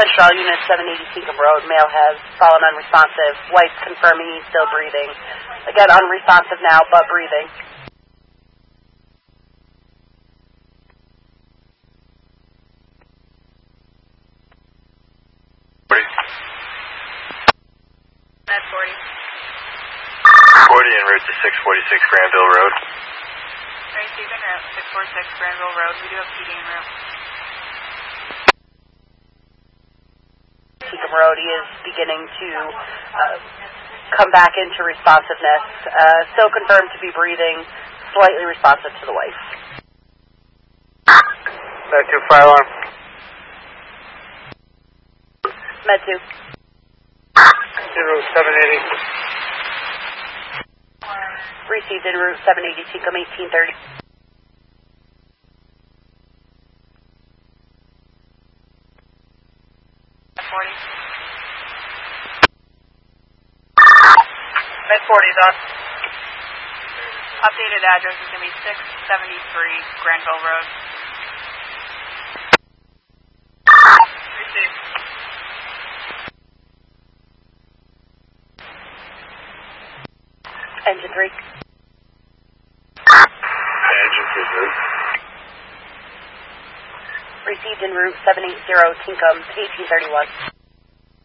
Central, Unit 780 Seacom Road. Male has fallen unresponsive. Wife confirming he's still breathing. Again, unresponsive now, but breathing. Med 40. 40 en route to 646 Granville Road. Receiving route 646 Granville Road. We do have PD en route. Seacom Road, he is beginning to come back into responsiveness. Still confirmed to be breathing, slightly responsive to the wife. Med 2, fire alarm. Med 2. En route 780. Received en route 780 Seacom 1830. Med 40 is on. Updated address is going to be 673 Granville Road. Received. Engine 3. Engine 3, route. Received en route 780 Seacom 1831.